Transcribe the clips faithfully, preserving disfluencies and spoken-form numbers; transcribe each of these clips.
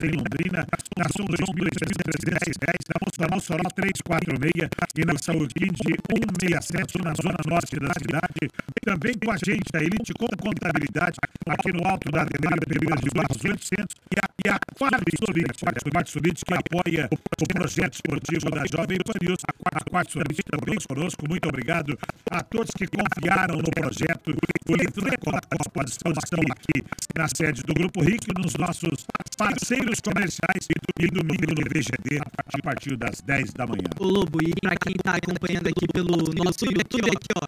em Londrina, na São João mil trezentos e dez, na Mossoró trezentos e quarenta e seis e na Saúde cento e sessenta e sete, na Zona Norte da cidade. Também com a gente, a Elite com Contabilidade, aqui no alto da Ademar Pereira de Barros oitocentos, e a, e a Quarto Solid, Quarto Solid que apoia o projeto esportivo da Jovem Pan News. A Quarto Solid também conosco. Muito obrigado a todos que confiaram no projeto. O Litro Record à disposição aqui na sede do Grupo R I C, nos nossos parceiros comerciais, e domingo no V G D, a partir das dez da manhã. Ô Lobo, e pra quem tá acompanhando aqui pelo nosso YouTube, aqui ó,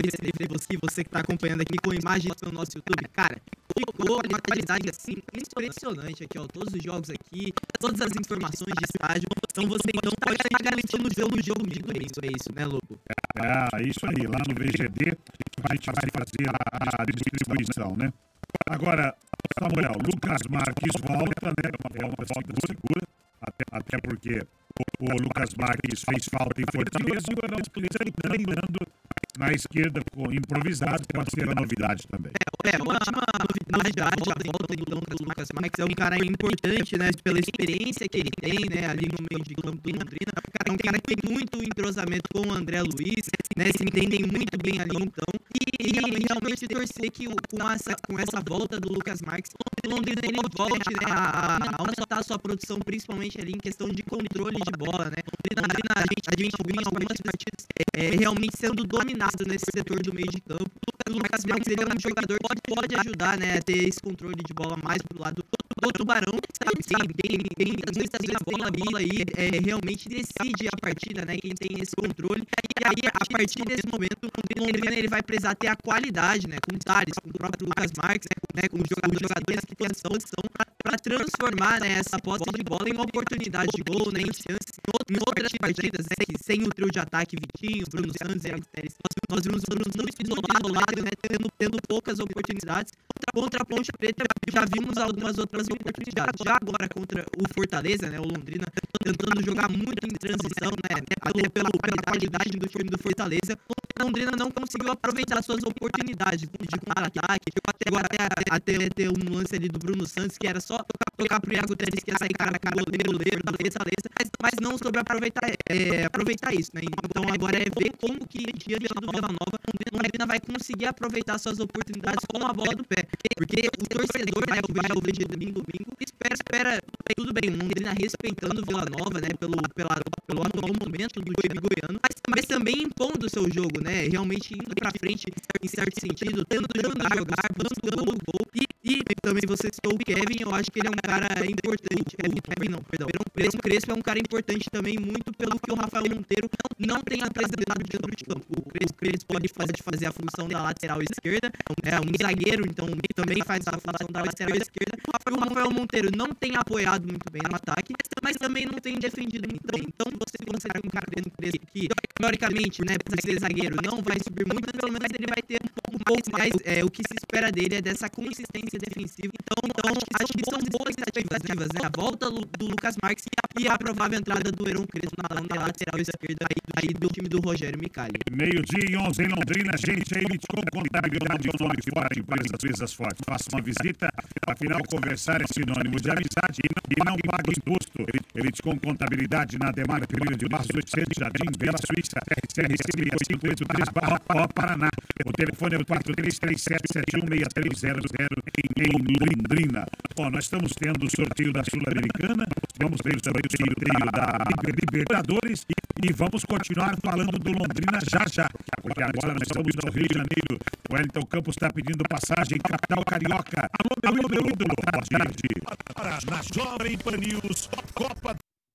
ó você, você que tá acompanhando aqui com imagens pelo nosso YouTube, cara, ficou uma qualidade assim impressionante aqui, ó, todos os jogos aqui, todas as informações de estádio, então você então pode estar garantindo ver o jogo de domingo, é isso, né, Lobo? É, isso aí, lá no V G D a gente vai fazer a, a distribuição, né? Agora, Samuel, Lucas Marques volta, né? É uma volta segura, até, até porque o, o Lucas Marques fez falta em Fortaleza e o Verão treinando na esquerda, com improvisado, pode ser a novidade também. É, é uma novidade, a volta então do Lucas Marques é um cara importante, né, pela experiência que ele tem, né, ali no meio de campo do Londrina. É um cara que tem muito entrosamento com o André Luiz, né, se entendem muito bem ali então, e, e realmente torcer que com essa, com essa volta do Lucas Marques, o Londrina ele volte, né, a, a aumentar a sua produção, principalmente ali em questão de controle de bola, né. Londrina, a gente, a gente viu em algumas partidas é, realmente sendo dominado nesse setor do meio de campo. O Lucas Marques ele é um jogador que pode, pode ajudar, né, a ter esse controle de bola mais pro lado do Tubarão, sabe, sabe bem, bem, muitas vezes a bola, a bola aí é, realmente decide a partida, né, quem tem esse controle, e aí a partir desse momento o Londrina ele vai precisar ter a qualidade, né, com o Thales, com o próprio Lucas Marques, né, com os jogadores que têm a solução para transformar, né, essa posse de bola em uma oportunidade de gol, né, em chances, em outras partidas, né, que sem o trio de ataque Vitinho, Bruno Santos e Iago Teres, nós vimos o Bruno Santos isolado ao lado, né, tendo, tendo poucas oportunidades. Contra a Ponte Preta já vimos algumas outras oportunidades. Já agora contra o Fortaleza, né, o Londrina tentando jogar muito em transição, né, até pela, pela qualidade do time do Fortaleza, o Londrina não conseguiu aproveitar suas oportunidades de contra-ataque. Chegou até, até, até ter um lance ali do Bruno Santos, que era só tocar pro Iago Teres, que ia sair cara a cara do goleiro da Fortaleza, mas, mas não soube aproveitar, é, aproveitar isso, né. Então agora é ver como que diante do Vila Nova, o Londrina vai conseguir aproveitar suas oportunidades com a bola do pé. Porque o torcedor vai ao V G D domingo, domingo, espera, espera, tudo bem, o Londrina respeitando o Vila Nova, né, pelo, pela, pelo atual momento do time goiano, mas, mas também impondo o seu jogo, né, realmente indo pra frente em certo sentido, tentando jogar, buscando o gol, e, e também você citou o Kevin, eu acho que ele é um cara importante, o Kevin não, perdão, o Crespo, Crespo é um cara importante também, muito pelo que o Rafael Monteiro não tem apresentado dentro de campo. O Crespo, Crespo pode fazer, fazer a função da lateral esquerda, é um zagueiro, então também faz a função da lateral esquerda. O Rafael Monteiro não tem apoiado muito bem no ataque, mas também não tem defendido muito bem. Então você considera um cara dentro desse que, teoricamente, né, por ser zagueiro, não vai subir muito, pelo menos ele vai ter um pouco mais, é, o que se espera dele é dessa consistência defensiva. Então, então acho que são boas iniciativas, né? A volta do Lucas Marques e a provável entrada do Heron Crespo na, na lateral esquerda aí, aí do time do Rogério Micali. Meio-dia e onze em Londrina, gente, a Elite com Contabilidade, o nome forte, empresas fortes. Faça uma visita, afinal, conversar é sinônimo de amizade e não paga imposto. Elite com Contabilidade na Ademar Pereira de Barros oitocentos, Jardim Bela Suíça, C R C cinco oito três, Barra Pó, Paraná. O telefone é o quatro três três sete sete um seis três zero zero em Londrina. Bom, nós estamos tendo o sorteio da Sul-Americana, vamos ter o sorteio da Libertadores e vamos continuar falando do Londrina já já, porque agora nós estamos no Rio de Janeiro. O Wellington Campos está pedindo passagem, capital carioca. Alô, meu ídolo, boa tarde. Na Jovem Pan News, Copa.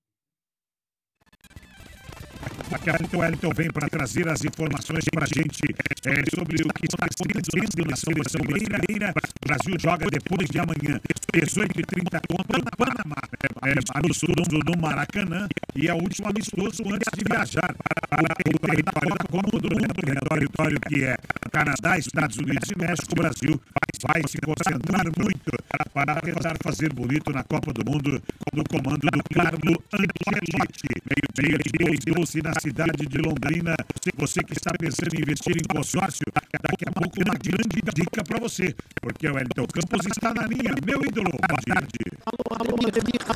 Daqui a pouco o Wellington vem para trazer as informações para a gente é, sobre o que está acontecendo na seleção brasileira. O Brasil joga depois de amanhã, dezoito e trinta contra o Panamá. é, amistoso no Maracanã e é o último amistoso antes de viajar para o território da Copa do Mundo, território que é Canadá, Estados Unidos e México. O Brasil vai se concentrar muito para tentar fazer bonito na Copa do Mundo no comando do Carlo Ancelotti. Meio-dia doce na cidade de Londrina. Você que está pensando em investir em consórcio, daqui a pouco uma grande dica para você, porque o Wellington Campos está na linha. Meu ídolo, boa tarde. Alô, alô,